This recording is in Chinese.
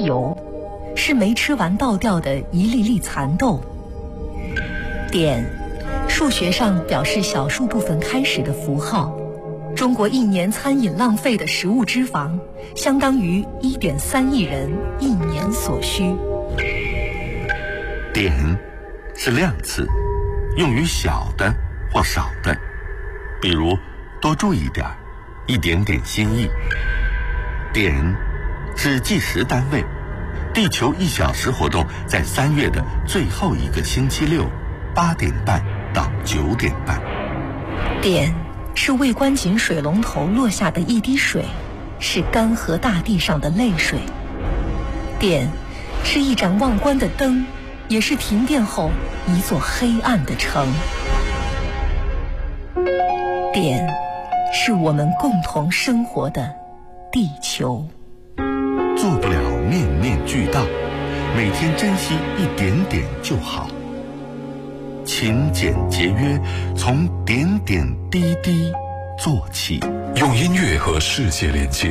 机油，是没吃完倒掉的一粒粒蚕豆。点，数学上表示小数部分开始的符号。中国一年餐饮浪费的食物脂肪，相当于1.3亿人一年所需。 点是量词，用于小的或少的，比如多注意点，一点点心意。点是计时单位，地球1小时活动在3月的最后一个星期六，8点半到9点半。 点是未关紧水龙头落下的一滴水，是干涸大地上的泪水。点是一盏忘关的灯，也是停电后一座黑暗的城。点是我们共同生活的地球。 做不了面面俱到，每天珍惜一点点就好。勤俭节约，从点点滴滴做起。 用音乐和世界连接，